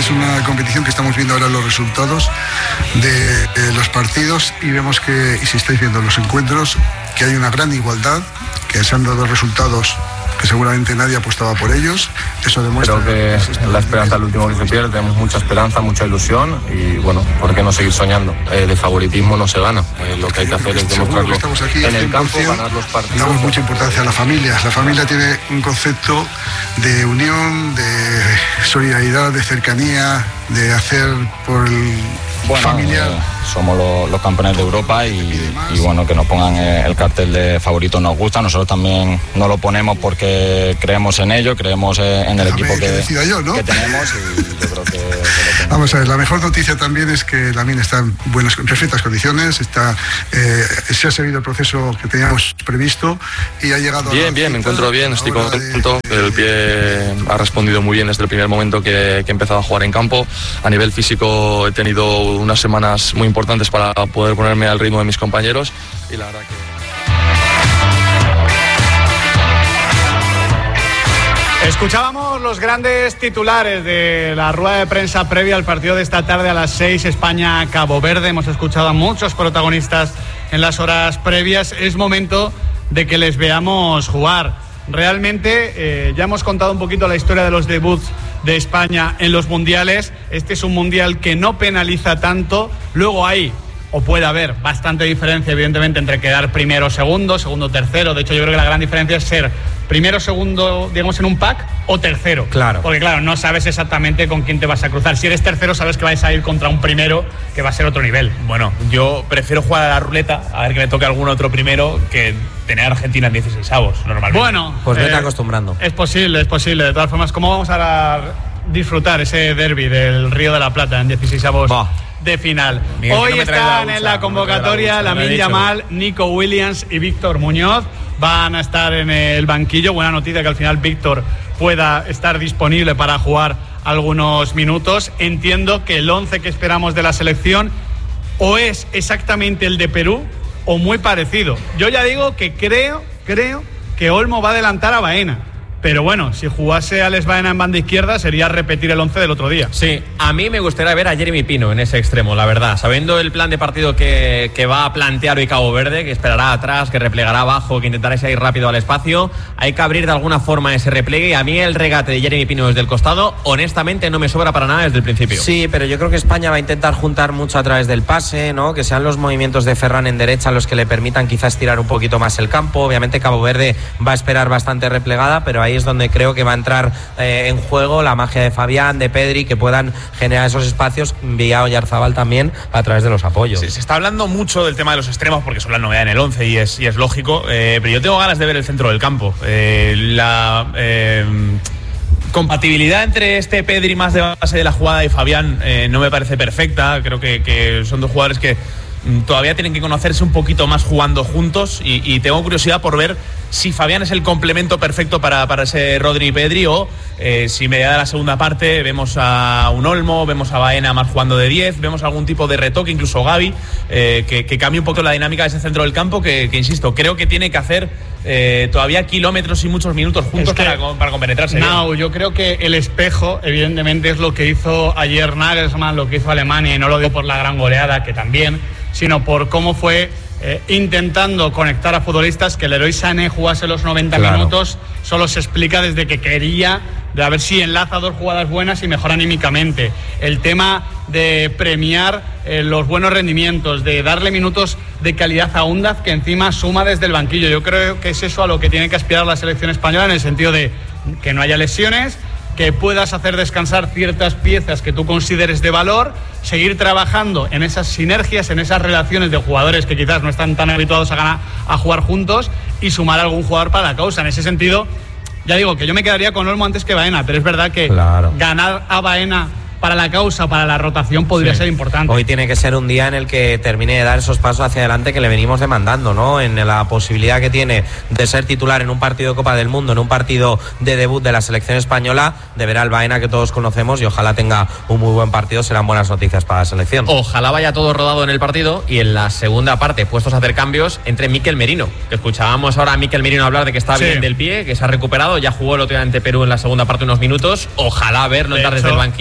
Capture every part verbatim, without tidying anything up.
Es una competición que estamos viendo ahora los resultados de, de los partidos y vemos que, y si estáis viendo los encuentros, que hay una gran igualdad, que se han dado resultados que seguramente nadie apostaba por ellos. Eso demuestra... Creo que la esperanza es lo último que se pierde. Tenemos mucha esperanza, mucha ilusión y bueno, ¿por qué no seguir soñando? Eh, de favoritismo no se gana. Eh, lo que hay que hacer es demostrarlo en el campo, ganar los partidos. Damos mucha importancia a la familia. La familia tiene un concepto de unión, de solidaridad, de cercanía, de hacer por el bueno, familiar. Eh, somos los, los campeones de Europa y, y bueno, que nos pongan el cartel de favorito nos gusta. Nosotros también no lo ponemos porque creemos en ello, creemos en el Déjame equipo que, que, yo, ¿no? que tenemos y yo creo que... que Vamos a ver, la mejor noticia también es que Lamine está en buenas, en perfectas condiciones, está, eh, se ha seguido el proceso que teníamos previsto y ha llegado... Bien, bien, me encuentro bien, estoy contento, de... el pie ha respondido muy bien desde el primer momento que, que he empezado a jugar en campo. A nivel físico he tenido unas semanas muy importantes para poder ponerme al ritmo de mis compañeros y la verdad que... Escuchábamos los grandes titulares de la rueda de prensa previa al partido de esta tarde a las seis, España-Cabo Verde. Hemos escuchado a muchos protagonistas en las horas previas. Es momento de que les veamos jugar. Realmente eh, ya hemos contado un poquito la historia de los debuts de España en los mundiales. Este es un mundial que no penaliza tanto. Luego hay, o puede haber, bastante diferencia, evidentemente, entre quedar primero o segundo, segundo tercero. De hecho, yo creo que la gran diferencia es ser primero, segundo, digamos, en un pack o tercero. Claro. Porque, claro, no sabes exactamente con quién te vas a cruzar. Si eres tercero, sabes que vas a ir contra un primero que va a ser otro nivel. Bueno, yo prefiero jugar a la ruleta, a ver que me toque algún otro primero, que tener a Argentina en dieciseisavos, normalmente. Bueno, pues vete eh, acostumbrando. Es posible, es posible. De todas formas, ¿cómo vamos a disfrutar ese derbi del Río de la Plata en dieciseisavos de final? Miguel, Hoy no están la en la convocatoria no Lamine Yamal, Nico Williams y Víctor Muñoz. Van a estar en el banquillo. Buena noticia que al final Víctor pueda estar disponible para jugar algunos minutos. Entiendo que el once que esperamos de la selección o es exactamente el de Perú o muy parecido. Yo ya digo que creo, creo que Olmo va a adelantar a Baena. Pero bueno, si jugase Alex Baena en banda izquierda sería repetir el once del otro día. Sí, a mí me gustaría ver a Jeremy Pino en ese extremo, la verdad. Sabiendo el plan de partido que, que va a plantear hoy Cabo Verde, que esperará atrás, que replegará abajo, que intentará ir rápido al espacio, hay que abrir de alguna forma ese repliegue. Y a mí el regate de Jeremy Pino desde el costado, honestamente, no me sobra para nada desde el principio. Sí, pero yo creo que España va a intentar juntar mucho a través del pase, ¿no? Que sean los movimientos de Ferran en derecha los que le permitan quizás tirar un poquito más el campo. Obviamente Cabo Verde va a esperar bastante replegada, pero ahí es donde creo que va a entrar eh, en juego la magia de Fabián, de Pedri, que puedan generar esos espacios vía Oyarzabal también a través de los apoyos. Sí, se está hablando mucho del tema de los extremos porque son la novedad en el once y es, y es lógico, eh, pero yo tengo ganas de ver el centro del campo. Eh, la eh, compatibilidad entre este Pedri más de base de la jugada y Fabián eh, no me parece perfecta. Creo que, que son dos jugadores que todavía tienen que conocerse un poquito más jugando juntos y, y tengo curiosidad por ver si Fabián es el complemento perfecto para, para ese Rodri y Pedri o eh, si mediada la segunda parte vemos a un Olmo, vemos a Baena más jugando de diez, vemos algún tipo de retoque, incluso Gavi, eh, que, que cambie un poco la dinámica de ese centro del campo que, que insisto, creo que tiene que hacer eh, todavía kilómetros y muchos minutos juntos es que, para, para compenetrarse. No, yo creo que el espejo evidentemente es lo que hizo ayer Nagelsmann, lo que hizo Alemania, y no lo digo por la gran goleada, que también, sino por cómo fue eh, intentando conectar a futbolistas. Que el Leroy Sané jugase los noventa claro. minutos solo se explica desde que quería, de a ver si enlaza dos jugadas buenas y mejora anímicamente. El tema de premiar eh, los buenos rendimientos, de darle minutos de calidad a Undaf, que encima suma desde el banquillo. Yo creo que es eso a lo que tiene que aspirar la selección española, en el sentido de que no haya lesiones, que puedas hacer descansar ciertas piezas que tú consideres de valor, seguir trabajando en esas sinergias, en esas relaciones de jugadores que quizás no están tan habituados a, ganar, a jugar juntos, y sumar a algún jugador para la causa. En ese sentido, ya digo que yo me quedaría con Olmo antes que Baena, pero es verdad que claro. ganar a Baena para la causa, para la rotación, podría sí. ser importante. Hoy tiene que ser un día en el que termine de dar esos pasos hacia adelante que le venimos demandando, ¿no? En la posibilidad que tiene de ser titular en un partido de Copa del Mundo, en un partido de debut de la selección española, de ver al Baena que todos conocemos, y ojalá tenga un muy buen partido. Serán buenas noticias para la selección. Ojalá vaya todo rodado en el partido y en la segunda parte, puestos a hacer cambios, entre Mikel Merino, que escuchábamos ahora a Mikel Merino hablar de que está sí. bien del pie, que se ha recuperado, ya jugó el otro día ante Perú en la segunda parte unos minutos. Ojalá verlo entrar desde el banquillo, porque es una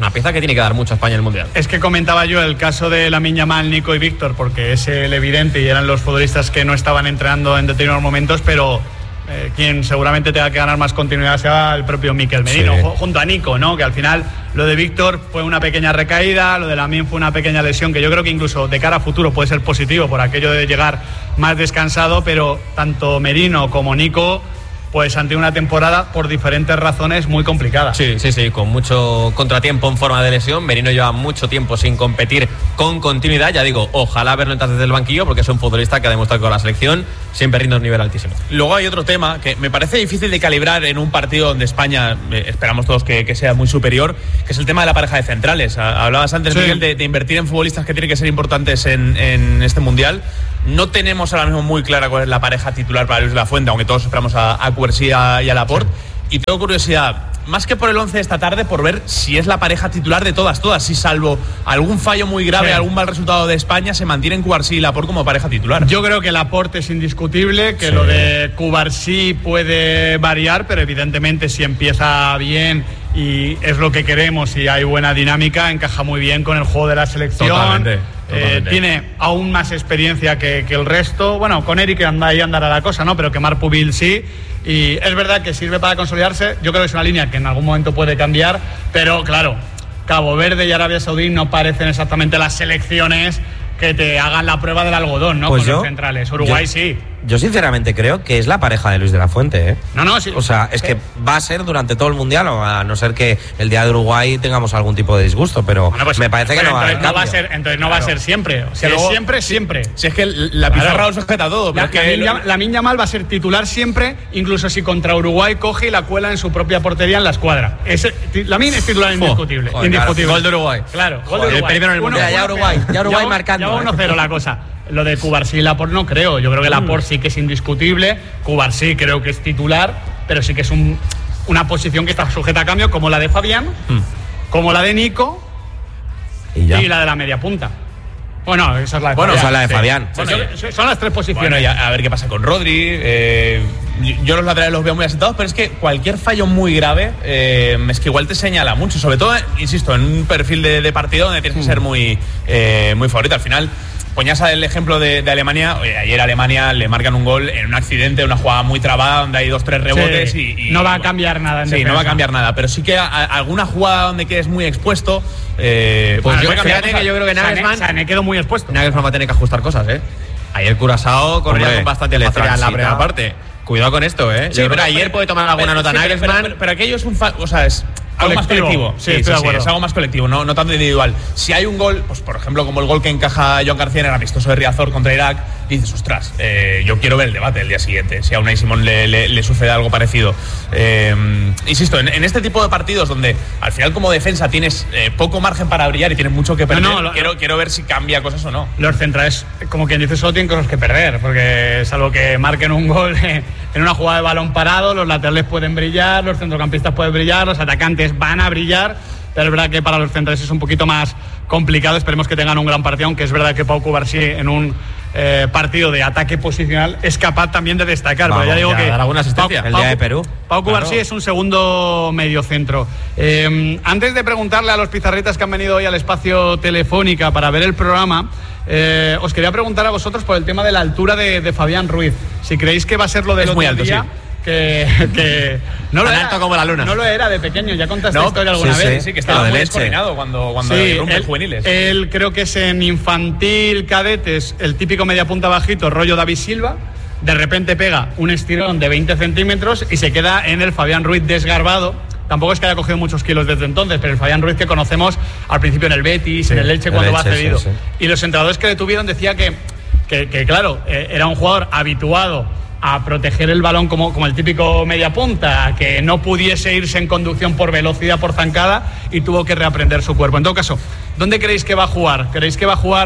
una pieza que tiene que dar mucho a España en el Mundial. Es que comentaba yo el caso de Lamine Yamal, Nico y Víctor, porque es el evidente y eran los futbolistas que no estaban entrenando en determinados momentos, pero eh, quien seguramente tenga que ganar más continuidad sea el propio Mikel Merino, sí. junto a Nico, ¿no? Que al final lo de Víctor fue una pequeña recaída, lo de Lamine fue una pequeña lesión, que yo creo que incluso de cara a futuro puede ser positivo por aquello de llegar más descansado, pero tanto Merino como Nico, pues ante una temporada por diferentes razones muy complicada. Sí, sí, sí, con mucho contratiempo en forma de lesión. Merino lleva mucho tiempo sin competir con continuidad. Ya digo, ojalá verlo entrar desde el banquillo, porque es un futbolista que ha demostrado que con la selección siempre rinde a un nivel altísimo. Luego hay otro tema que me parece difícil de calibrar en un partido donde España, eh, esperamos todos que, que sea muy superior, que es el tema de la pareja de centrales. Hablabas antes, sí. Miguel, de, de invertir en futbolistas que tienen que ser importantes en, en este Mundial. No tenemos ahora mismo muy clara cuál es la pareja titular para Luis de la Fuente, aunque todos esperamos a, a Cubarsí y a Laporte. Sí. Y tengo curiosidad, más que por el once de esta tarde, por ver si es la pareja titular de todas, todas. Si salvo algún fallo muy grave, sí. algún mal resultado de España, se mantienen Cubarsí y Laporte como pareja titular. Yo creo que Laporte es indiscutible, que sí. lo de Cubarsí puede variar, pero evidentemente si empieza bien y es lo que queremos y hay buena dinámica, encaja muy bien con el juego de la selección. Totalmente. Eh, tiene aún más experiencia que, que el resto. Bueno, con Eric anda ahí andará la cosa, ¿no? Pero que Marc Pubil sí. Y es verdad que sirve para consolidarse. Yo creo que es una línea que en algún momento puede cambiar. Pero claro, Cabo Verde y Arabia Saudí no parecen exactamente las selecciones que te hagan la prueba del algodón, ¿no? Pues con yo, los centrales. Uruguay yo, sí. Yo sinceramente creo que es la pareja de Luis de la Fuente, ¿eh? No, no, sí. O sea, es que va a ser durante todo el Mundial, o a no ser que el día de Uruguay tengamos algún tipo de disgusto, pero bueno, pues, me parece que no va a haber no va a ser, entonces no claro. va a ser siempre. O sea, luego, siempre, siempre. Si es que la pizarra claro. lo sujeta todo. Pero la, es que la, la Lamine Yamal va a ser titular siempre, incluso si contra Uruguay coge y la cuela en su propia portería en la escuadra. Ese, Lamine es titular indiscutible. Joder, indiscutible. Claro. Gol de Uruguay. Claro, gol de Uruguay. El primero en el Mundial. Ya Uruguay, ya Uruguay marcando. Ya uno cero la cosa. Lo de Cubarsí y Laporte no creo. Yo creo que Laporte sí que es indiscutible. Cubarsí creo que es titular, pero sí que es un, una posición que está sujeta a cambio, como la de Fabián, mm. como la de Nico y, y la de la media punta. Bueno, esa es la de bueno, Fabián. Esa es la de Fabián. Sí. Bueno, son, son las tres posiciones. Bueno, y a, a ver qué pasa con Rodri. Eh, yo los laterales los veo muy asentados, pero es que cualquier fallo muy grave eh, es que igual te señala mucho. Sobre todo, insisto, en un perfil de, de partido donde tienes que ser muy, eh, muy favorito. Al final, ponías el ejemplo de, de Alemania. Oye, ayer a Alemania le marcan un gol en un accidente, una jugada muy trabada donde hay dos, tres rebotes sí, y, y no va bueno, a cambiar nada en Sí, defensa. no va a cambiar nada, pero sí que a, a, alguna jugada donde quedes muy expuesto eh, pues bueno, yo, fíjate que yo creo que Nagelsmann Sané quedó muy expuesto. Nagelsmann va a tener que ajustar cosas, ¿eh? Ayer Curazao corría Hombre, con bastante facilidad en la primera parte. Cuidado con esto, ¿eh? Sí, yo pero, creo que ayer pero, puede tomar alguna pero, nota sí, Nagelsmann. Pero, pero, pero aquello es un fa- o sea, es algo más colectivo. Sí, sí, sí, sí, es algo más colectivo, no, no tanto individual. Si hay un gol, pues por ejemplo, como el gol que encaja Joan García en el amistoso de Riazor contra Irak, dices, ostras, eh, yo quiero ver el debate el día siguiente, si a Unai Simón le, le, le sucede algo parecido. Eh, insisto, en, en este tipo de partidos donde al final como defensa tienes eh, poco margen para brillar y tienes mucho que perder, no, no, lo, quiero, quiero ver si cambia cosas o no. Los centrales, como quien dice, solo tienen cosas que perder, porque salvo que marquen un gol en una jugada de balón parado, los laterales pueden brillar, los centrocampistas pueden brillar, los atacantes van a brillar, pero es verdad que para los centrales es un poquito más complicado. Esperemos que tengan un gran partido, aunque es verdad que Pau Cubarsí en un eh, partido de ataque posicional es capaz también de destacar. Vamos, pero ya digo ya, que dar alguna asistencia. Pau, el Pau, día de Perú. Pau Cubarsí claro. es un segundo mediocentro. Eh, antes de preguntarle a los pizarritas que han venido hoy al espacio Telefónica para ver el programa, eh, os quería preguntar a vosotros por el tema de la altura de, de Fabián Ruiz. Si creéis que va a ser lo del es otro muy alto, día. Sí. Que, que no lo tan era, alto como la luna. No lo era de pequeño, ya contaste no, historia alguna sí, vez. Sí, que estaba de muy leche. descoordinado cuando, cuando sí, rompe él, juveniles. Él creo que es en infantil, cadetes, el típico media punta bajito, rollo David Silva. De repente pega un estirón de veinte centímetros y se queda en el Fabián Ruiz desgarbado. Tampoco es que haya cogido muchos kilos desde entonces, pero el Fabián Ruiz que conocemos al principio en el Betis, sí, en el Elche cuando el va Elche, cedido. sí, sí. Y los entrenadores que le tuvieron decía que, que, que claro, eh, era un jugador habituado a proteger el balón como, como el típico media punta, que no pudiese irse en conducción por velocidad, por zancada, y tuvo que reaprender su cuerpo. En todo caso, ¿dónde creéis que va a jugar? ¿Creéis que va a jugar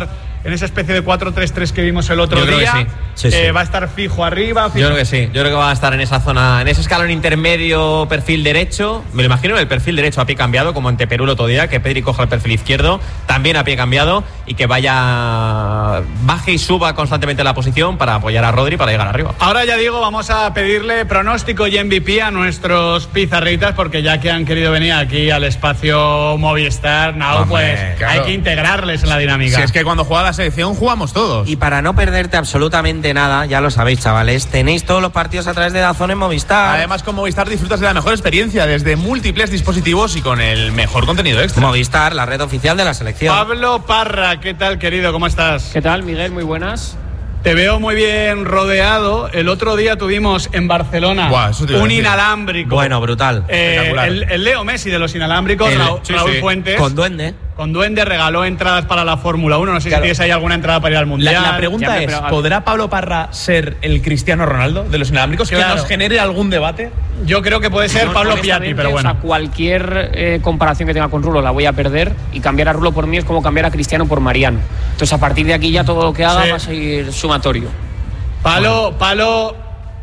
en esa especie de cuatro tres tres que vimos el otro Yo creo día. que sí. Sí, Eh, sí. Va a estar fijo arriba. Fijo. Yo creo que sí, yo creo que va a estar en esa zona, en ese escalón intermedio, perfil derecho. Me lo imagino el perfil derecho a pie cambiado, como ante Perú el otro día, que Pedri coja el perfil izquierdo, también a pie cambiado, y que vaya, baje y suba constantemente la posición para apoyar a Rodri para llegar arriba. Ahora ya digo, vamos a pedirle pronóstico y M V P a nuestros pizarritas, porque ya que han querido venir aquí al espacio Movistar Now, Hombre, pues claro. hay que integrarles en la dinámica. Si es que cuando juega la selección jugamos todos. Y para no perderte absolutamente nada, ya lo sabéis, chavales, tenéis todos los partidos a través de DAZN en Movistar. Además, con Movistar disfrutas de la mejor experiencia desde múltiples dispositivos y con el mejor contenido extra. Movistar, la red oficial de la selección. Pablo Parra, ¿qué tal, querido? ¿Cómo estás? ¿Qué tal, Miguel? Muy buenas. Te veo muy bien rodeado. El otro día tuvimos en Barcelona Buah, eso te iba a un decir. inalámbrico. Bueno, brutal. Eh, Espectacular. el, el Leo Messi de los inalámbricos, El- Raúl, sí, Raúl sí. Fuentes, Con Duende. con Duende regaló entradas para la Fórmula uno. No sé Claro. si tienes ahí alguna entrada para ir al La, Mundial. la pregunta Ya, es, pero- ¿podrá Pablo Parra ser el Cristiano Ronaldo de los inalámbricos? Claro. ¿Que nos genere algún debate? Yo creo que puede ser No, Pablo honestamente, Piatti, pero o bueno. sea, cualquier eh, comparación que tenga con Rulo la voy a perder, y cambiar a Rulo por mí es como cambiar a Cristiano por Mariano. Entonces, a partir de aquí ya todo lo que haga Sí. va a seguir sumatorio. Palo, palo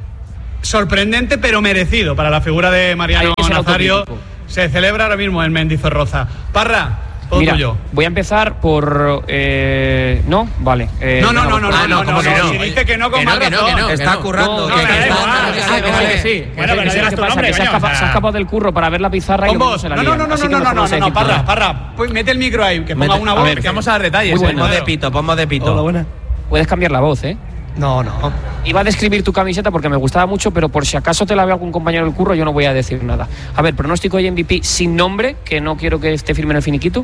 sorprendente pero merecido para la figura de Mariano Hay que ser Nazario. autocrítico. Se celebra ahora mismo en Mendizorroza. Parra, todo Mira, tuyo. voy a empezar por... eh, ¿No? Vale. eh, No, no, venga, no, no, pues- no, Ah, no, no, no, ¿cómo que no? Si dice que no con Que no, más que no, razón. que no, que Está no. currando. No, que- no, que me da está- igual. Que sí, Ah, que que sí, sí. que sí. Bueno, Que pero sí, dirás ¿qué tu pasa? nombre, Que se ha coño, escapado- o sea. se ha escapado del curro para ver la pizarra y Con luego voz. se la No, lía. no, no, no, Así no, que no, por no, favor, no, sé no, decir Parra, nada. Parra. Pues mete el micro ahí, que ponga Mete- una a voz. ver, que- Vamos a dar detalles. Muy ¿eh? buena. Ponmo de pito, ponmo de pito. Hola, buena. Puedes cambiar la voz, ¿eh? No, no. Iba a describir tu camiseta porque me gustaba mucho, pero por si acaso te la veo algún compañero del curro, yo no voy a decir nada. A ver, pronóstico y M V P sin nombre, que no quiero que esté firme en el finiquito.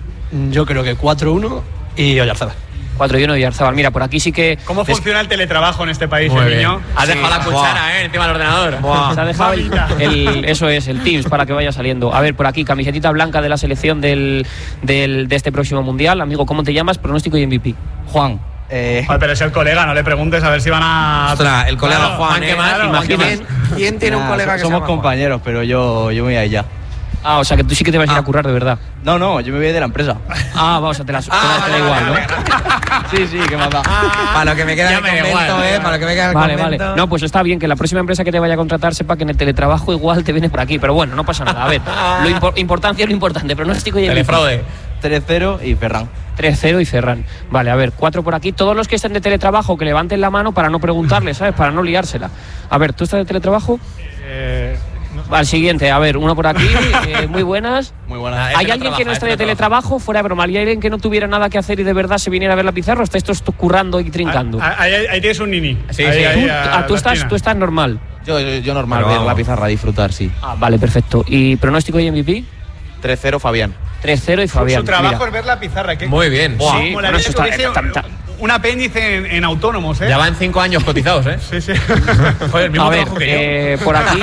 Yo creo que cuatro uno y Oyarzabal. cuatro y uno y Arzabal. Mira, por aquí sí que... ¿Cómo funciona el teletrabajo en este país, Muy el bien. niño? Has Sí. dejado la cuchara, ¿eh? Encima del ordenador. Buah. Se ha dejado el, Mamita. el- eso es, el Teams para que vaya saliendo. A ver, por aquí, camisetita blanca de la selección del, del- de este próximo Mundial. Amigo, ¿cómo te llamas? Pronóstico y M V P. Juan. Eh, Joder, pero es el colega, no le preguntes a ver si van a. Ostras, el colega Claro, Juan, Juan, ¿qué ¿eh? más? Claro, Imagina. ¿Quién, quién tiene un nada, colega que se somos llama Juan? compañeros, pero yo, yo me voy a ir ya. Ah, o sea que tú sí que te vas a ir a Ah. currar de verdad. No, no, yo me voy a ir de la empresa. Ah, vamos, a te la, te la- Ah, te da igual, ¿no? Sí, sí, que más da. Para lo que me queda Ya el me da convento, igual. ¿eh? Para lo que me queda el Vale, vale. convento. No, pues está bien que la próxima empresa que te vaya a contratar sepa que en el teletrabajo igual te viene por aquí. Pero bueno, no pasa nada. A ver, lo impo- importancia es lo importante. Pronóstico y M V P. Telefraude. tres cero y Ferran. tres cero y Ferran. Vale, a ver, cuatro por aquí. Todos los que estén de teletrabajo, que levanten la mano para no preguntarle, ¿sabes? Para no liársela. A ver, ¿tú estás de teletrabajo? Eh, Al siguiente, a ver, uno por aquí. eh, muy buenas. Muy buena. ¿Hay alguien que no está de teletrabajo? Fuera de broma. ¿Hay alguien que no tuviera nada que hacer y de verdad se viniera a ver la pizarra? ¿O estáis todos currando y trincando? ahí, ahí- ahí tienes un nini. Sí, Ahí, sí. ahí, Tú, a ah, tú la estás, esquina. tú estás normal. Yo, yo, yo normal, Pero ver vamos. la pizarra, disfrutar, sí. Ah, vale, perfecto. ¿Y pronóstico y M V P? tres cero Fabián. tres cero y Su- Fabián. Su trabajo Mira. es ver la pizarra. ¿qué? Muy bien. Buah, Sí, molaría bueno, eso que está- hubiese ta- ta- un apéndice en, en autónomos, ¿eh? Ya van cinco años cotizados, ¿eh? Sí, sí. Joder, el mismo A ver, trabajo que yo. eh, por aquí,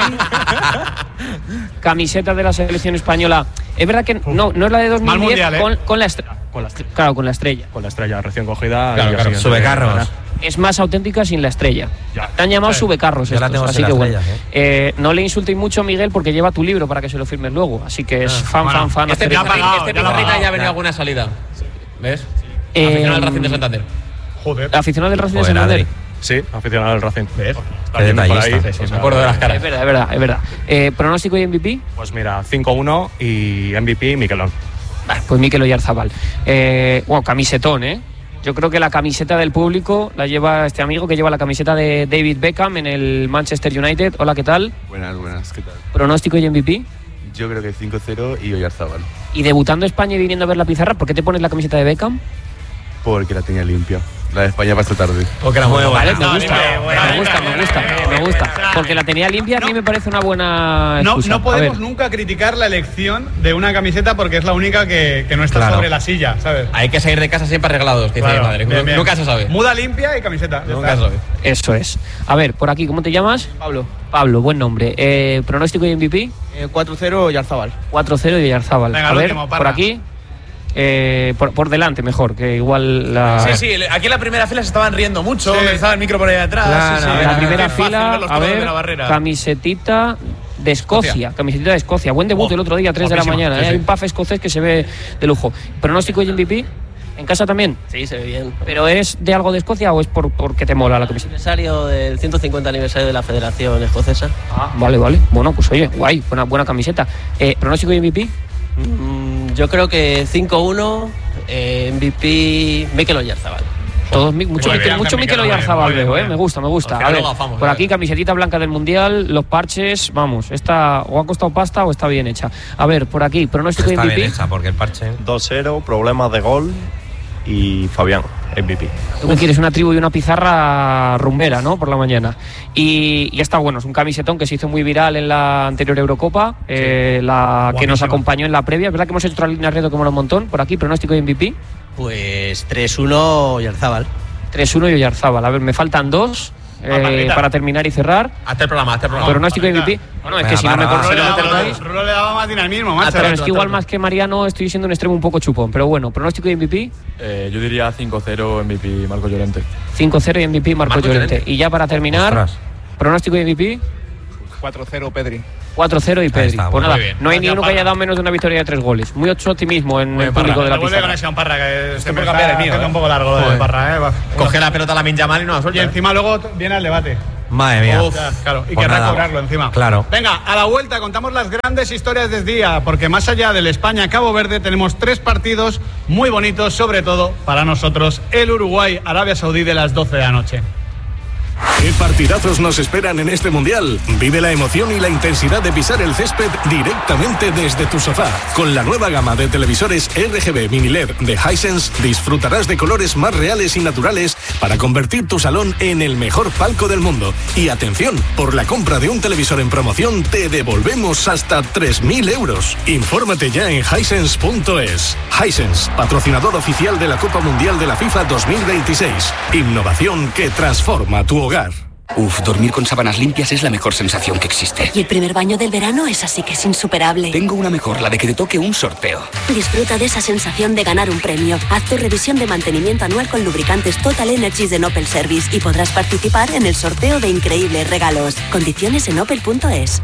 camiseta de la selección española. Es verdad que no, no es la de dos mil diez Mal mundial, ¿eh? con, con la estrella. Con la, estre- Claro, con la estrella. con la estrella recién cogida. Claro, y claro. así, Sube eh, carros. Es más auténtica sin la estrella. Ya. Te han llamado subecarros Yo la estos, tengo así sin que la bueno. estrella, Eh, no le insultéis mucho a Miguel porque lleva tu libro para que se lo firmes luego. Así que es fan, bueno, fan, fan. Este hacer- ya ha pizarrita pagado, este ya lo ha pizarrita pagado. ya ha venido alguna salida. ¿Ves? Eh, Aficionado al Racing de Santander. Joder. Aficionado del Racing de Joder, Santander. Adri. Sí, aficionado al Racing. ¿Ves? Está Qué bien por detallista. ahí. Sí, sí, pues me nada. acuerdo de las caras. Es verdad, es verdad, es verdad. Eh, pronóstico y M V P. Pues mira, cinco uno y M V P Miquelón. Bah, pues Mikel Oyarzabal. Eh, bueno, camisetón, ¿eh? Yo creo que la camiseta del público la lleva este amigo que lleva la camiseta de David Beckham en el Manchester United. Hola, ¿qué tal? Buenas, buenas, ¿qué tal? Pronóstico y M V P. Yo creo que cinco cero y Oyarzabal, Y debutando España y viniendo a ver la pizarra, ¿por qué te pones la camiseta de Beckham? porque la tenía limpia. La de España para esta tarde. Porque era muy Vale, me no, gusta, dime, bueno, me gusta, dime, me gusta, dime, me dime, gusta. dime. Porque la tenía limpia, a mí No. me parece una buena No, excusa. no A podemos ver. nunca criticar la elección de una camiseta porque es la única que, que no está Claro. sobre la silla, ¿sabes? Hay que salir de casa siempre arreglados, que dice Claro, mi madre. bien, bien. Nunca se sabe. Muda limpia y camiseta. ya Nunca está. se sabe. Eso es. A ver, por aquí, ¿cómo te llamas? Pablo. Pablo, buen nombre. Eh, pronóstico y M V P. Eh, cuatro cero Oyarzabal. cuatro cero y Villarzábal. Venga, A el ver, último, por Parra. aquí. eh, por, por delante mejor, que igual la, Sí, sí, aquí en la primera fila se estaban riendo mucho, Sí. estaba el micro por ahí atrás. Claro, sí, sí, a ver, la qué primera fácil fila, ver los a toros de ver, la barrera. camisetita de Escocia, Escocia. camisetita de Escocia. Buen debut Oh, el otro día, tres de la guapísima, mañana. sí, ¿eh? sí. Hay un puff escocés que se ve de lujo. Pronóstico y M V P. ¿En casa también? Sí, se ve bien. ¿Pero es de algo de Escocia o es por porque te mola la camiseta? Aniversario del ciento cincuenta aniversario de la Federación Escocesa. Ah, vale, vale. Bueno, pues oye, guay, buena, buena camiseta. Eh, ¿Pronóstico de M V P? Mm, yo creo que cinco uno, eh, M V P Mikel Oyarzabal. Todos, mucho Mikel, mucho Mikel Oyarzabal veo, ¿eh? Me gusta, me gusta. A ver, gafamos, por ¿eh? aquí camisetita blanca del Mundial, los parches, vamos, esta o ha costado pasta o está bien hecha. A ver, por aquí, pronóstico de Está M V P. bien hecha porque el parche. dos cero, problemas de gol y Fabián, M V P. Tú que quieres una tribu y una pizarra rumbera, ¿no? Por la mañana. Y, y está bueno, es un camisetón que se hizo muy viral en la anterior Eurocopa, eh, la que nos acompañó en la previa. Es verdad que hemos hecho otra línea reto que mola un montón. Por aquí, pronóstico de M V P. Pues tres uno Oyarzabal. tres uno y Oyarzabal. A ver, me faltan dos eh, para terminar y cerrar. Hazte el programa, hazte el programa. Pronóstico de M V P. Bueno, es que si no me consigo acertáis. Rulo le daba más dinamismo, macho. Pero es que igual más que Mariano estoy siendo un extremo un poco chupón. Pero bueno, pronóstico de M V P. Eh, yo diría cinco cero M V P Marco Llorente. cinco cero y M V P Marco, Marco Llorente. Llorente. Y ya para terminar, Ostras. pronóstico de M V P. cuatro cero Pedri. cuatro cero y Pedri. está, Pues bueno, nada, muy bien. no hay Gracias, ni uno que Parra. haya dado menos de una victoria de tres goles. Muy mucho optimismo en Muy el bien, público Parra. de la Devuelve pizarra. conexión, Parra, que se me por cambiar el mío, está ¿eh? un poco largo lo de Joder. Parra, ¿eh? Va. Coge la pelota a Lamine Yamal y no la Y suelta. ¿eh? encima luego viene el debate. Madre mía. Uf, claro, y Pues querrá nada, cobrarlo encima. claro. Venga, a la vuelta contamos las grandes historias del día, porque más allá del España-Cabo Verde tenemos tres partidos muy bonitos, sobre todo para nosotros, el Uruguay-Arabia Saudí de las doce de la noche. ¿Qué partidazos nos esperan en este Mundial? Vive la emoción y la intensidad de pisar el césped directamente desde tu sofá. Con la nueva gama de televisores R G B Mini L E D de Hisense disfrutarás de colores más reales y naturales para convertir tu salón en el mejor palco del mundo. Y atención, por la compra de un televisor en promoción te devolvemos hasta tres mil euros. Infórmate ya en hisense punto es. Hisense, patrocinador oficial de la Copa Mundial de la FIFA dos mil veintiséis. Innovación que transforma tu hogar. Uf, dormir con sábanas limpias es la mejor sensación que existe. Y el primer baño del verano es así que es insuperable. Tengo una mejor, la de que te toque un sorteo. Disfruta de esa sensación de ganar un premio. Haz tu revisión de mantenimiento anual con lubricantes Total Energies de Opel Service y podrás participar en el sorteo de increíbles regalos. Condiciones en opel punto es.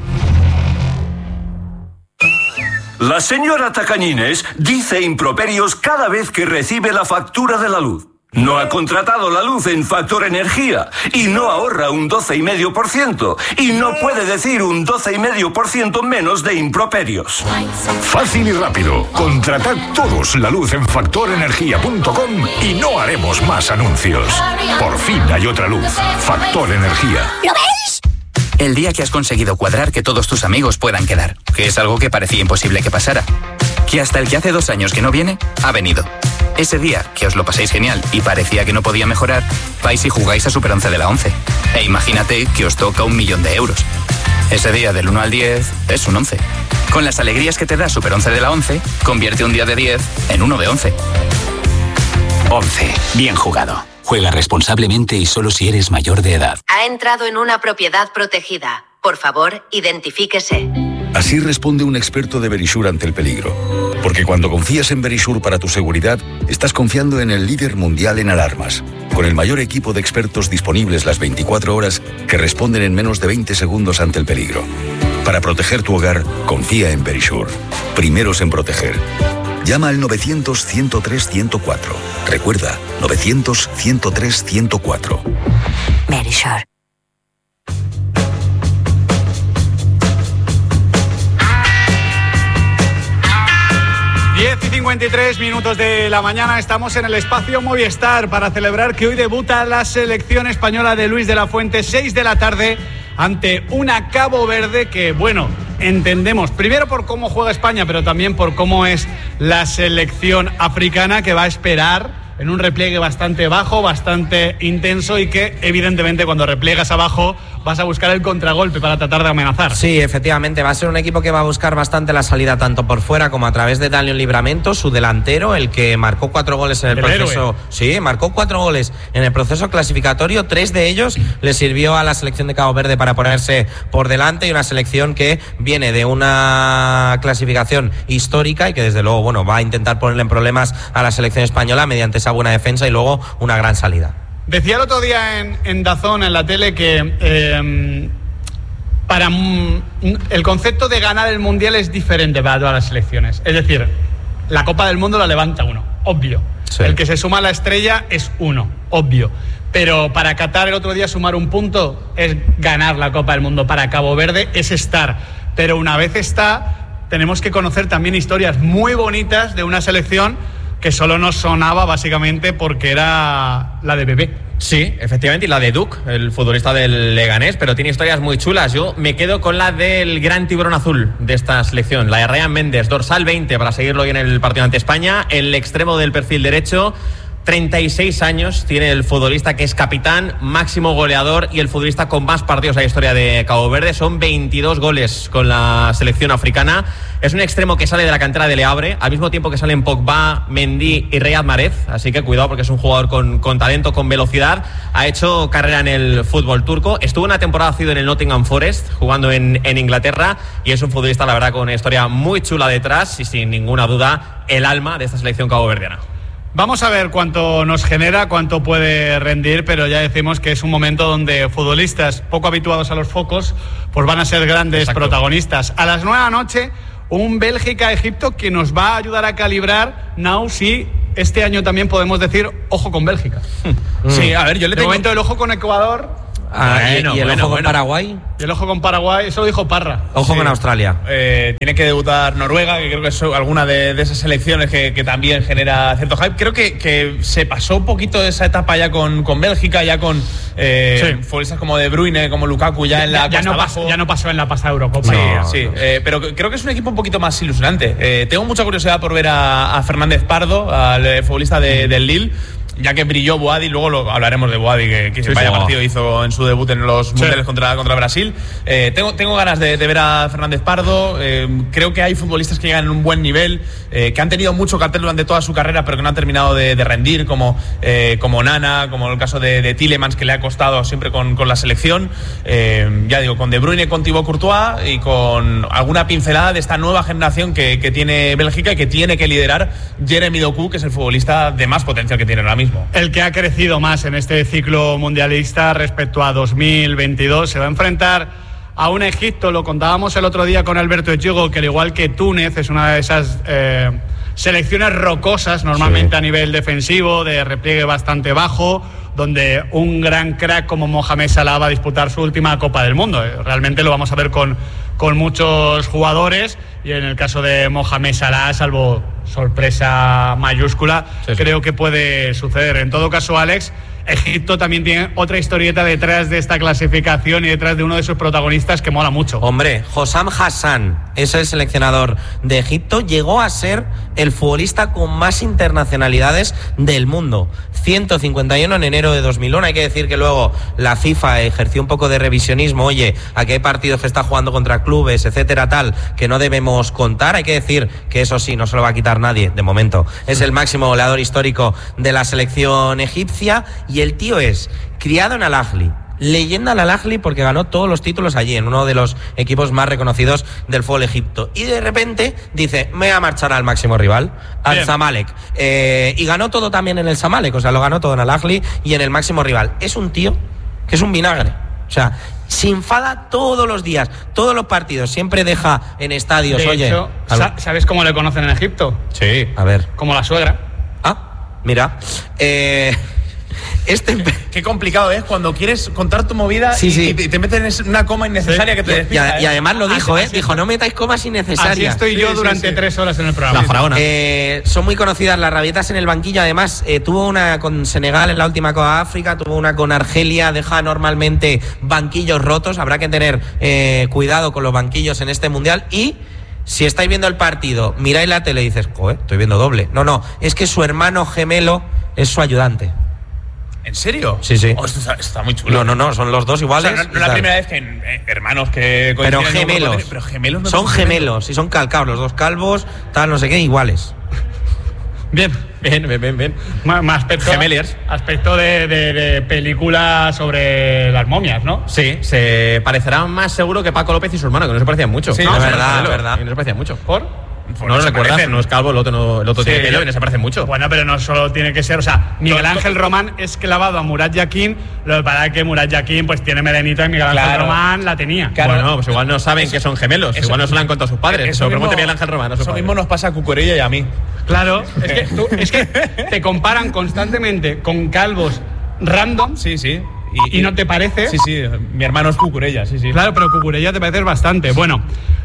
La señora Tacañines dice improperios cada vez que recibe la factura de la luz. No ha contratado la luz en Factor Energía y no ahorra un doce coma cinco por ciento y no puede decir un doce coma cinco por ciento menos de improperios. Fácil y rápido. Contratad todos la luz en factor energía punto com y no haremos más anuncios. Por fin hay otra luz. Factor Energía. ¿Lo veis? El día que has conseguido cuadrar que todos tus amigos puedan quedar, que es algo que parecía imposible que pasara. Que hasta el que hace dos años que no viene, ha venido. Ese día que os lo pasáis genial y parecía que no podía mejorar, vais y jugáis a Super once de la once. E imagínate que os toca un millón de euros. Ese día del uno al diez es un once. Con las alegrías que te da Super once de la once, convierte un día de diez en uno de once. once. Bien jugado. Juega responsablemente y solo si eres mayor de edad. Ha entrado en una propiedad protegida. Por favor, identifíquese. Así responde un experto de Verisure ante el peligro. Porque cuando confías en Verisure para tu seguridad, estás confiando en el líder mundial en alarmas, con el mayor equipo de expertos disponibles las veinticuatro horas que responden en menos de veinte segundos ante el peligro. Para proteger tu hogar, confía en Verisure. Primeros en proteger. Llama al novecientos, ciento tres, ciento cuatro. Recuerda, novecientos, ciento tres, ciento cuatro. Verisure. diez y cincuenta y tres minutos de la mañana, estamos en el espacio Movistar para celebrar que hoy debuta la selección española de Luis de la Fuente, seis de la tarde, ante una Cabo Verde que, bueno, entendemos, primero por cómo juega España, pero también por cómo es la selección africana, que va a esperar en un repliegue bastante bajo, bastante intenso, y que evidentemente cuando repliegas abajo vas a buscar el contragolpe para tratar de amenazar. Sí, efectivamente, va a ser un equipo que va a buscar bastante la salida tanto por fuera como a través de Daniel Livramento, su delantero, el que marcó cuatro goles en el, el proceso. Héroe. Sí, marcó cuatro goles en el proceso clasificatorio, tres de ellos le sirvió a la selección de Cabo Verde para ponerse por delante, y una selección que viene de una clasificación histórica y que desde luego, bueno, va a intentar ponerle en problemas a la selección española mediante esa buena defensa y luego una gran salida. Decía el otro día en, en Dazón, en la tele, que eh, para mm, el concepto de ganar el Mundial es diferente para todas las selecciones. Es decir, la Copa del Mundo la levanta uno, obvio. Sí. El que se suma a la estrella es uno, obvio. Pero para Qatar el otro día sumar un punto es ganar la Copa del Mundo. Para Cabo Verde es estar. Pero una vez está, tenemos que conocer también historias muy bonitas de una selección que solo nos sonaba básicamente porque era la de Bebé. Sí, efectivamente, y la de Duc, el futbolista del Leganés, pero tiene historias muy chulas. Yo me quedo con la del gran tiburón azul de esta selección, la de Ryan Méndez, dorsal veinte para seguirlo hoy en el partido ante España, el extremo del perfil derecho. treinta y seis años tiene el futbolista que es capitán, máximo goleador y el futbolista con más partidos en la historia de Cabo Verde. Son veintidós goles con la selección africana. Es un extremo que sale de la cantera de Le Havre, al mismo tiempo que salen Pogba, Mendy y Riyad Mahrez. Así que cuidado porque es un jugador con, con talento, con velocidad. Ha hecho carrera en el fútbol turco. Estuvo una temporada cedido en el Nottingham Forest, jugando en, en Inglaterra. Y es un futbolista, la verdad, con una historia muy chula detrás y sin ninguna duda el alma de esta selección caboverdiana. Vamos a ver cuánto nos genera, cuánto puede rendir, pero ya decimos que es un momento donde futbolistas poco habituados a los focos pues van a ser grandes Exacto. protagonistas. A las nueve de la noche, un Bélgica-Egipto que nos va a ayudar a calibrar, Nau, si este año también podemos decir ojo con Bélgica. Mm. Sí, a ver, yo le de tengo... momento el ojo con Ecuador... Ah, bueno, y el bueno, ojo con bueno. Paraguay. Y el ojo con Paraguay, eso lo dijo Parra. Ojo sí. con Australia. Eh, tiene que debutar Noruega, que creo que es alguna de, de esas selecciones que, que también genera cierto hype. Creo que, que se pasó un poquito de esa etapa ya con, con Bélgica, ya con eh, sí. futbolistas como De Bruyne, como Lukaku, ya en la ya, ya, no pasó, ya no pasó en la pasada Eurocopa. Sí, no, sí. No. Eh, pero creo que es un equipo un poquito más ilusionante. Eh, tengo mucha curiosidad por ver a, a Fernández Pardo, al eh, futbolista de, del Lille. Ya que brilló Boadi, luego lo, hablaremos de Boadi, que, que sí, vaya sí, partido hizo en su debut en los sí. mundiales contra, contra Brasil. Eh, tengo, tengo ganas de, de ver a Fernández Pardo. Eh, creo que hay futbolistas que llegan en un buen nivel, eh, que han tenido mucho cartel durante toda su carrera, pero que no han terminado de, de rendir, como, eh, como Nana, como el caso de, de Tielemans, que le ha costado siempre con, con la selección. Eh, ya digo, con De Bruyne, con Thibaut Courtois y con alguna pincelada de esta nueva generación que, que tiene Bélgica y que tiene que liderar Jeremy Doku, que es el futbolista de más potencial que tiene ahora mismo. El que ha crecido más en este ciclo mundialista respecto a dos mil veintidós. Se va a enfrentar a un Egipto, lo contábamos el otro día con Alberto Echigo, que al igual que Túnez es una de esas eh, selecciones rocosas normalmente sí. a nivel defensivo, de repliegue bastante bajo, donde un gran crack como Mohamed Salah va a disputar su última Copa del Mundo. Realmente lo vamos a ver con, con muchos jugadores, y en el caso de Mohamed Salah, salvo sorpresa mayúscula, sí, sí. creo que puede suceder. En todo caso, Alex, Egipto también tiene otra historieta detrás de esta clasificación y detrás de uno de sus protagonistas que mola mucho. Hombre, Hossam Hassan es el seleccionador de Egipto. Llegó a ser el futbolista con más internacionalidades del mundo. ciento cincuenta y uno en enero de dos mil uno. Hay que decir que luego la FIFA ejerció un poco de revisionismo. Oye, aquí hay partidos que está jugando contra clubes, etcétera, tal, que no debemos contar. Hay que decir que eso sí, no se lo va a quitar nadie, de momento. Es el máximo goleador histórico de la selección egipcia. Y el tío es criado en Al-Ahly, leyenda en Al-Ahly porque ganó todos los títulos allí, en uno de los equipos más reconocidos del fútbol egipto. Y de repente dice, me voy a marchar al máximo rival, al Bien. Zamalek. Eh, y ganó todo también en el Zamalek, o sea, lo ganó todo en Al-Ahly y en el máximo rival. Es un tío que es un vinagre. O sea, se enfada todos los días, todos los partidos, siempre deja en estadios, de oye... Hecho, ¿sabes cómo le conocen en Egipto? Sí. A ver. Como la suegra. Ah, mira. Eh... Este... Qué complicado es cuando quieres contar tu movida sí, sí. y te meten en una coma innecesaria sí. que te despista. Y, y, y además lo dijo, así, ¿eh? Dijo, no metáis comas innecesarias. Así estoy yo sí, durante sí, sí. tres horas en el programa. La faraona. Eh, son muy conocidas las rabietas en el banquillo. Además, eh, tuvo una con Senegal en la última Copa de África, tuvo una con Argelia, deja normalmente banquillos rotos. Habrá que tener eh, cuidado con los banquillos en este Mundial. Y si estáis viendo el partido, miráis la tele y dices, joder, estoy viendo doble. No, no, es que su hermano gemelo es su ayudante. ¿En serio? Sí, sí. Oh, esto está, está muy chulo. No, no, no, son los dos iguales. O sea, no, no es la primera vez que eh, hermanos que pero gemelos. Pero gemelos no son gemelos y son calcados, los dos calvos, tal, no sé qué, iguales. Bien, bien, bien, bien. bien. Más aspecto, Gemeliers. Aspecto de, de, de película sobre las momias, ¿no? Sí, se parecerán más seguro que Paco López y su hermano, que no se parecían mucho. Sí, no, es verdad, es verdad. Y no se parecían mucho. ¿Por? Pues no lo recuerdas, no es calvo, el otro, no, el otro Sí. tiene pelo y se parece mucho. Bueno, pero no solo tiene que ser, o sea, Miguel Ángel Román es clavado a Murat Yakin, lo que pasa es que Murat Yakin pues tiene melenita y Miguel Ángel Claro. Román la tenía. Claro. Bueno, pues igual no saben que son gemelos, eso- igual no se lo han contado sus padres. Eso, pregunte Miguel Ángel Román a su Eso padre. mismo nos pasa a Cucurella y a mí. Claro, es que, tú- es que te comparan constantemente con calvos random. Sí, sí. Y, no te parece. Sí, sí, mi hermano es Cucurella, sí, sí. Claro, pero Cucurella te parece bastante. Bueno,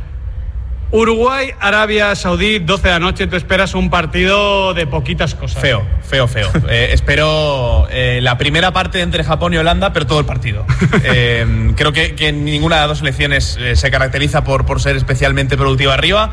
Uruguay, Arabia Saudí, doce de la noche. Tú esperas un partido de poquitas cosas. Feo, feo, feo. Eh, espero eh, la primera parte entre Japón y Holanda, pero todo el partido. Eh, creo que, que ninguna de las dos selecciones eh, se caracteriza por, por ser especialmente productiva arriba.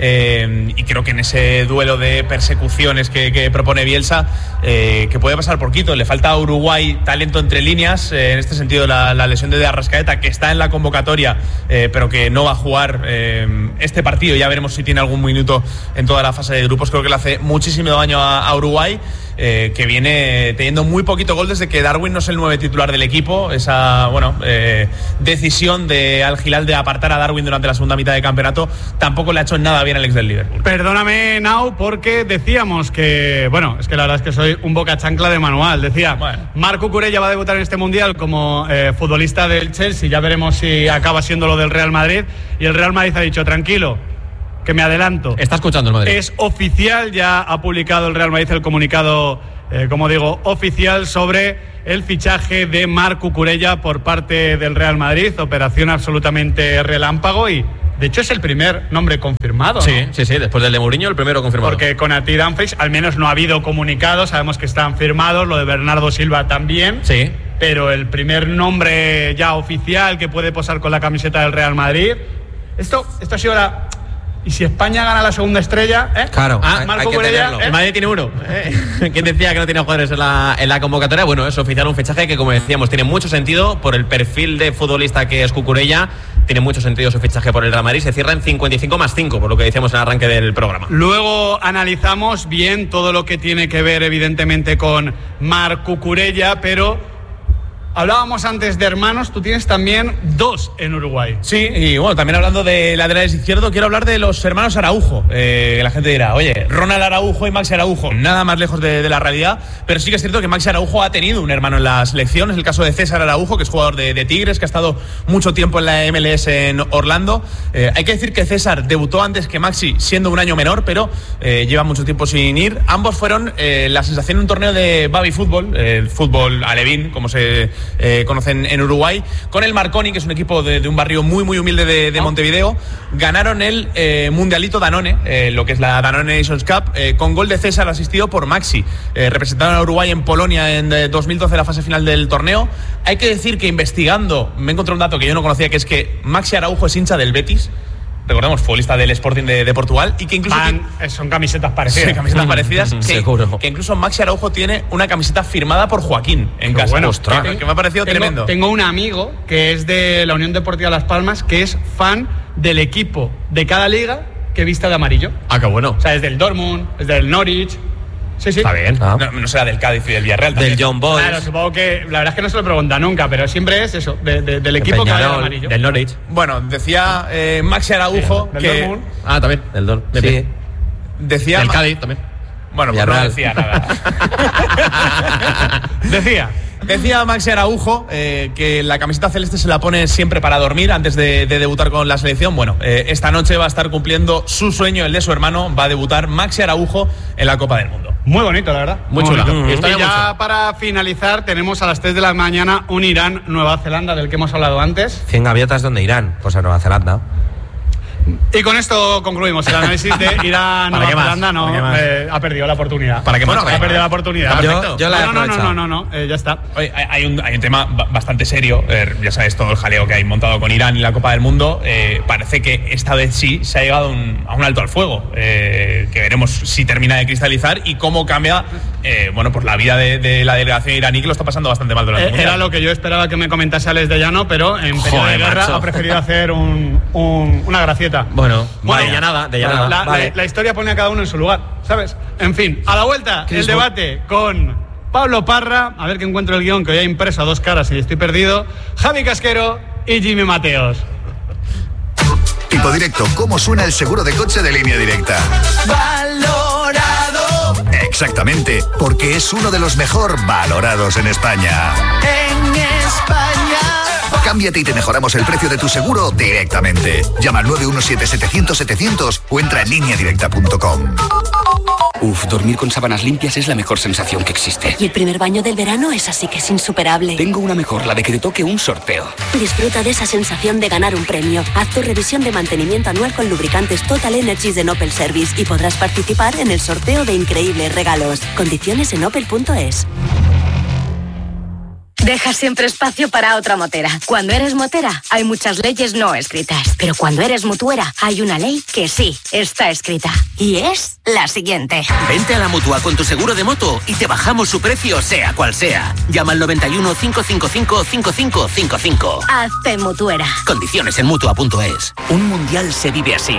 Eh, y creo que en ese duelo de persecuciones que, que propone Bielsa, eh, que puede pasar por Quito, le falta a Uruguay talento entre líneas. Eh, en este sentido, la, la lesión de Arrascaeta, que está en la convocatoria, eh, pero que no va a jugar eh, este partido. Ya veremos si tiene algún minuto en toda la fase de grupos. Creo que le hace muchísimo daño a, a Uruguay, eh, que viene teniendo muy poquito gol desde que Darwin no es el nueve titular del equipo. Esa bueno eh, decisión de Al Hilal de apartar a Darwin durante la segunda mitad de campeonato tampoco le ha hecho nada bien al ex del Liverpool. Perdóname, Nau, porque decíamos que, bueno, es que la verdad es que soy un boca chancla de manual. Decía, Bueno. Marc Cucurella va a debutar en este Mundial como eh, futbolista del Chelsea. Ya veremos si acaba siendo lo del Real Madrid. Y el Real Madrid ha dicho, tranquilo, que me adelanto. Está escuchando el Madrid. Es oficial, ya ha publicado el Real Madrid el comunicado, eh, como digo, oficial sobre el fichaje de Marc Cucurella por parte del Real Madrid. Operación absolutamente relámpago y, de hecho, es el primer nombre confirmado, ¿no? Sí, sí, sí, después del de Mourinho, el primero confirmado. Porque con Ati Dumfries al menos no ha habido comunicados, sabemos que están firmados, lo de Bernardo Silva también. Sí. Pero el primer nombre ya oficial que puede posar con la camiseta del Real Madrid. Esto, esto ha sido la... ¿Y si España gana la segunda estrella? ¿eh? Claro, Ah, hay- Marco hay que Cucurella, tenerlo. ¿eh? El Madrid tiene uno. ¿eh? ¿Quién decía que no tiene jugadores en la, en la convocatoria? Bueno, es oficial un fichaje que, como decíamos, tiene mucho sentido por el perfil de futbolista que es Cucurella. Tiene mucho sentido su fichaje por el Real Madrid. Se cierra en cincuenta y cinco más cinco, por lo que decíamos en el arranque del programa. Luego analizamos bien todo lo que tiene que ver, evidentemente, con Marc Cucurella, pero hablábamos antes de hermanos, tú tienes también dos en Uruguay. Sí, y bueno, también hablando de laterales izquierdo, quiero hablar de los hermanos Araujo. Eh, la gente dirá, oye, Ronald Araujo y Maxi Araujo, nada más lejos de, de la realidad, pero sí que es cierto que Maxi Araujo ha tenido un hermano en la selección. Es el caso de César Araujo, que es jugador de, de Tigres, que ha estado mucho tiempo en la M L S en Orlando. Eh, hay que decir que César debutó antes que Maxi, siendo un año menor, pero eh, lleva mucho tiempo sin ir. Ambos fueron eh, la sensación en un torneo de baby fútbol, eh, el fútbol alevín, como se eh, conocen en Uruguay, con el Marconi, que es un equipo de, de un barrio muy muy humilde de, de Montevideo. Ganaron el eh, Mundialito Danone, eh, lo que es la Danone Nations Cup, eh, con gol de César asistido por Maxi. Eh, representaron a Uruguay en Polonia en eh, dos mil doce, la fase final del torneo. Hay que decir que investigando me encontré un dato que yo no conocía, que es que Maxi Araujo es hincha del Betis. Recordemos, futbolista del Sporting de, de Portugal, y que incluso Van, tiene, son camisetas parecidas. sí, camisetas parecidas, que, Seguro. que incluso Maxi Araujo tiene una camiseta firmada por Joaquín en Qué casa. bueno. Ostras, que, que me ha parecido tengo, tremendo. Tengo un amigo que es de la Unión Deportiva Las Palmas, que es fan del equipo de cada liga que vista de amarillo. Ah, qué bueno. O sea, es del Dortmund, es del Norwich. Sí, sí. Está bien. No, no será del Cádiz y del Villarreal también. Del John Boys. Claro, supongo que la verdad es que no se lo pregunta nunca, pero siempre es eso, de- de- del equipo que vaya de Peñarol, amarillo. Del Norwich. Bueno, decía eh, Maxi Araujo Del que Dortmund. Ah, también. Del Dor. Sí. Bien. decía Del Ma- Cádiz también. Bueno, pues no Villarreal. decía nada. Decía. Decía Maxi Araujo eh, que la camiseta celeste se la pone siempre para dormir antes de, de debutar con la selección. Bueno, eh, esta noche va a estar cumpliendo su sueño, el de su hermano. Va a debutar Maxi Araujo en la Copa del Mundo. Muy bonito, la verdad. Muy chula. bonito. Mm, Y está ya mucho. para finalizar, tenemos a las tres de la mañana un Irán-Nueva Zelanda, del que hemos hablado antes. cien gaviotas, ¿dónde irán? Pues a Nueva Zelanda. Y con esto concluimos el análisis de Irán-Nueva qué más? Zelanda. No, ¿Para qué más? eh, ha perdido la oportunidad. ¿Para qué más? Bueno, ha perdido la oportunidad. Yo- Perfecto. yo la he no, no, no, aprovechado. no, no, no, eh, ya está. Oye, hay, hay un, hay un tema ba- bastante serio. Eh, ya sabes, todo el jaleo que hay montado con Irán y la Copa del Mundo. Eh, parece que esta vez sí se ha llegado un- a un alto al fuego. Eh, que veremos si termina de cristalizar y cómo cambia eh, bueno, pues la vida de, de la delegación iraní, que lo está pasando bastante mal durante Eh, el Mundial. Era lo que yo esperaba que me comentase Alex de Llano, pero en periodo Joder, de guerra macho. ha preferido hacer un, un- una gracieta. Bueno, Bueno, de ya nada, de ya La, nada. la- Vale. la historia pone a cada uno en su lugar, ¿sabes? En fin, a la vuelta, Chris el debate con Pablo Parra, a ver que encuentro el guión que hoy ha impreso a dos caras y estoy perdido, Javi Casquero y Jimmy Mateos. Tipo Directo, ¿cómo suena el seguro de coche de Línea Directa? Valorado. Exactamente, porque es uno de los mejor valorados en España. En España. Cámbiate y te mejoramos el precio de tu seguro directamente. Llama al nueve uno siete setecientos setecientos o entra en línea directa punto com. Uf, dormir con sábanas limpias es la mejor sensación que existe. Y el primer baño del verano es así que es insuperable. Tengo una mejor, la de que te toque un sorteo. Disfruta de esa sensación de ganar un premio. Haz tu revisión de mantenimiento anual con lubricantes Total Energies de Opel Service y podrás participar en el sorteo de increíbles regalos. Condiciones en opel punto es. Deja siempre espacio para otra motera. Cuando eres motera, hay muchas leyes no escritas. Pero cuando eres mutuera, hay una ley que sí está escrita. Y es la siguiente. Vente a la Mutua con tu seguro de moto y te bajamos su precio, sea cual sea. Llama al noventa y uno, cinco cinco cinco, cinco cinco cinco cinco. Hazte mutuera. Condiciones en mutua punto es. Un mundial se vive así.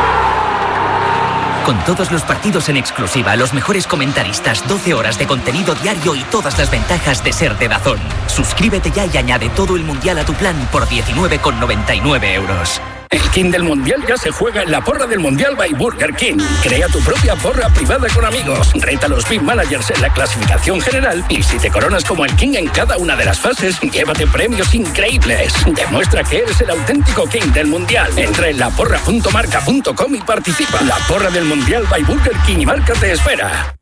Con todos los partidos en exclusiva, los mejores comentaristas, doce horas de contenido diario y todas las ventajas de ser de DAZN. Suscríbete ya y añade todo el mundial a tu plan por diecinueve con noventa y nueve euros. El King del Mundial ya se juega en la porra del Mundial by Burger King. Crea tu propia porra privada con amigos. Reta a los Big Managers en la clasificación general y si te coronas como el King en cada una de las fases, llévate premios increíbles. Demuestra que eres el auténtico King del Mundial. Entra en la porra punto marca punto com y participa. La porra del Mundial by Burger King y Marca te espera.